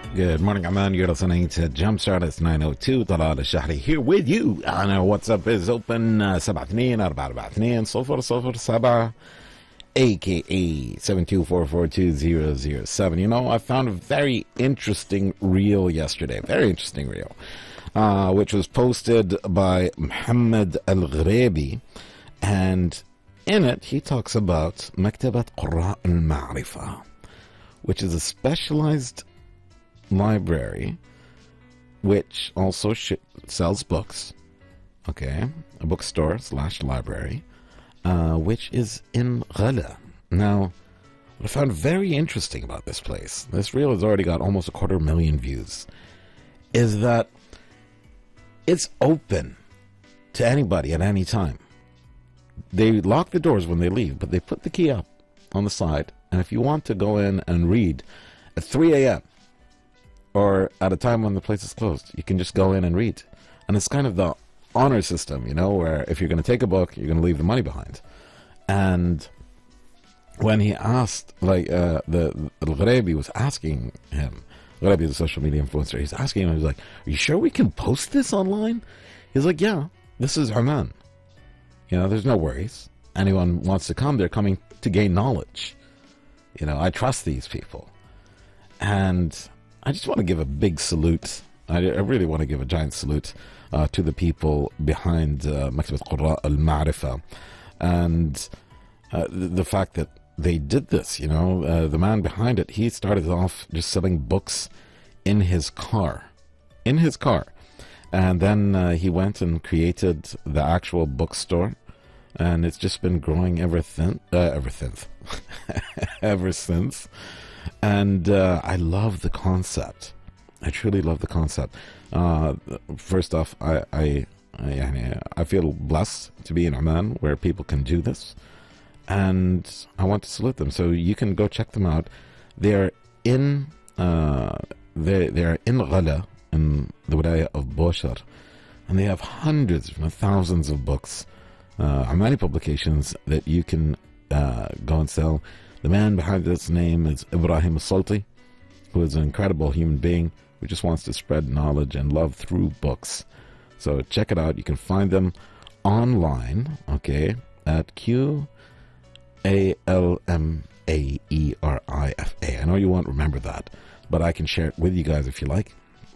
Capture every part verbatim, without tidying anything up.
Good morning, Aman. You're listening to Jumpstart. It's nine oh two. Talal al-Shahri here with you. And our WhatsApp is open uh, seven two two four four two صفر صفر سبعة aka seven two four four two zero zero seven. You know, I found a very interesting reel yesterday. Very interesting reel. Uh, which was posted by Muhammad Al-Ghrabi. And in it, he talks about Maktabat Qurra al-Ma'rifa, which is a specialized library which also sh- sells books. Okay, a bookstore slash library, uh, which is in Ghala. Now, what I found very interesting about this place, this reel has already got almost a quarter million views, is that it's open to anybody at any time. They lock the doors when they leave, but they put the key up on the side, and if you want to go in and read at three a.m. or at a time when the place is closed, you can just go in and read. And it's kind of the honor system, you know, where if you're going to take a book, you're going to leave the money behind. And when he asked, like, uh, the Al-Ghrabi was asking him, Ghrabi is a social media influencer, he's asking him, he's like, are you sure we can post this online? He's like, yeah, this is Oman. You know, there's no worries. Anyone wants to come, they're coming to gain knowledge. You know, I trust these people. And I just want to give a big salute. I, I really want to give a giant salute uh, to the people behind uh, Maktabat Qurra al-Ma'rifa. And uh, the, the fact that they did this, you know, uh, the man behind it, he started off just selling books in his car. In his car. And then uh, he went and created the actual bookstore. And it's just been growing ever, thin, uh, ever since. ever since. And uh, I love the concept. I truly love the concept. Uh, first off, I, I, I, I feel blessed to be in Oman where people can do this. And I want to salute them. So you can go check them out. They're in, uh, they, they're in Ghala, in the Wilaya of Boshar. And they have hundreds, if not thousands of books, uh, Omani publications that you can uh, go and sell. The man behind this name is Ibrahim Salti, who is an incredible human being who just wants to spread knowledge and love through books. So check it out. You can find them online, okay, at Q A L M A E R I F A. I know you won't remember that, but I can share it with you guys if you like.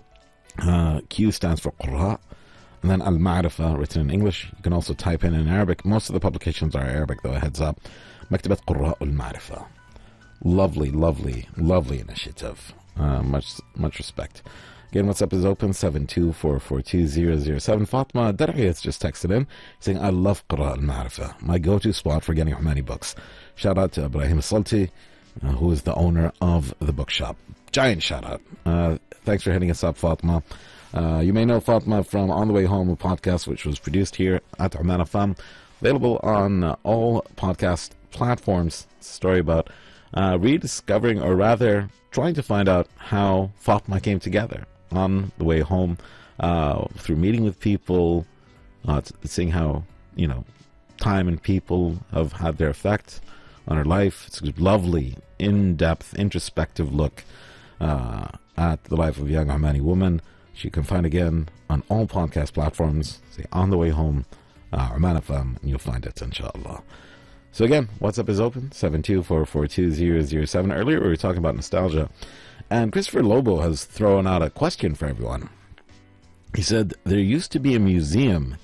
Uh, Q stands for Qurra, and then Al-Ma'rifa, written in English. You can also type in in Arabic. Most of the publications are Arabic, though, heads up. Maktabat Qurra al-Ma'rifa. Lovely, lovely, lovely initiative. Uh, much much respect. Again, WhatsApp is open, seven two four four two zero zero seven. Fatma Dar'i has just texted in, saying, I love Qurra al-Ma'rifa, my go-to spot for getting Omani books. Shout out to Ibrahim Salti, uh, who is the owner of the bookshop. Giant shout out. Uh, thanks for hitting us up, Fatma. Uh, you may know Fatma from On the Way Home, a podcast which was produced here at Oman F M. Available on uh, all podcast platforms. It's a story about uh, rediscovering, or rather trying to find out how Fatma came together on the way home, uh, through meeting with people, uh, seeing how, you know, time and people have had their effect on her life. It's a lovely, in-depth, introspective look uh, at the life of a young Omani woman. She can find again on all podcast platforms. Say On the Way Home, uh, Oman F M, and you'll find it, inshallah. So again, WhatsApp is open, seven two four four two zero zero seven. Earlier we were talking about nostalgia, and Christopher Lobo has thrown out a question for everyone. He said, there used to be a museum